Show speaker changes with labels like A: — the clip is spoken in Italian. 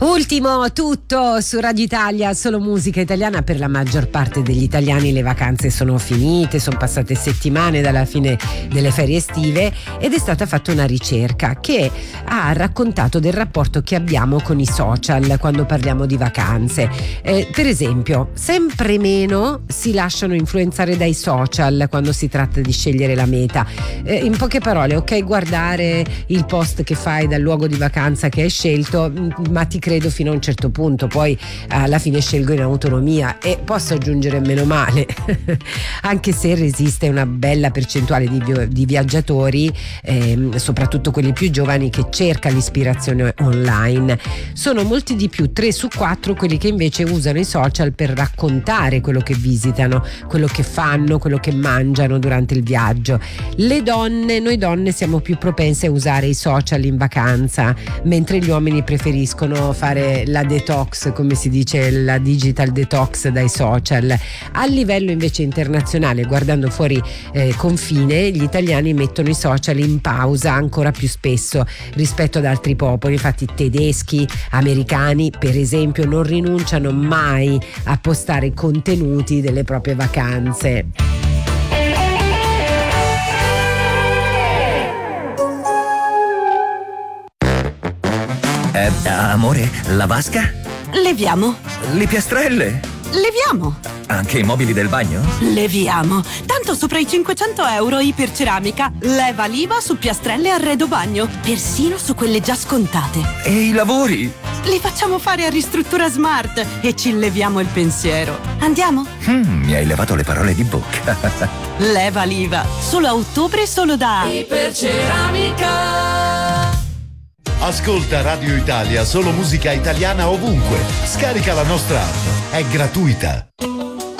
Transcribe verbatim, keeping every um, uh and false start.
A: Ultimo tutto su Radio Italia, solo musica italiana. Per la maggior parte degli italiani le vacanze sono finite, sono passate settimane dalla fine delle ferie estive ed è stata fatta una ricerca che ha raccontato del rapporto che abbiamo con i social quando parliamo di vacanze. Eh, per esempio, sempre meno si lasciano influenzare dai social quando si tratta di scegliere la meta. Eh, in poche parole, ok, guardare il post che fai dal luogo di vacanza che hai scelto, ma ti credo fino a un certo punto, poi alla fine scelgo in autonomia e posso aggiungere meno male anche se resiste una bella percentuale di, vi- di viaggiatori, ehm, soprattutto quelli più giovani, che cerca l'ispirazione online. Sono molti di più, tre su quattro, quelli che invece usano i social per raccontare quello che visitano, quello che fanno, quello che mangiano durante il viaggio. Le donne, noi donne siamo più propense a usare i social in vacanza, mentre gli uomini preferiscono fare la detox, come si dice, la digital detox dai social. A livello invece internazionale, guardando fuori eh, confine, gli italiani mettono i social in pausa ancora più spesso rispetto ad altri popoli. Infatti tedeschi, americani per esempio non rinunciano mai a postare contenuti delle proprie vacanze.
B: Eh, amore, la vasca?
C: Leviamo.
B: Le piastrelle?
C: Leviamo.
B: Anche i mobili del bagno?
C: Leviamo. Tanto sopra i cinquecento euro Iperceramica. Leva l'I V A su piastrelle e arredo bagno. Persino su quelle già scontate.
B: E i lavori?
C: Li facciamo fare a Ristruttura Smart e ci leviamo il pensiero. Andiamo?
B: Mm, mi hai levato le parole di bocca.
C: Leva l'I V A. Solo a ottobre, solo da Iperceramica.
D: Ascolta Radio Italia, solo musica italiana ovunque. Scarica la nostra app, è gratuita.